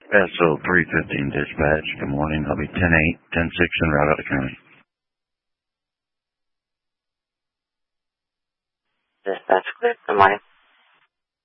SO 315 dispatch. Good morning. I'll be 10-8, 10-6 en route out of county. Dispatch clear. Good morning.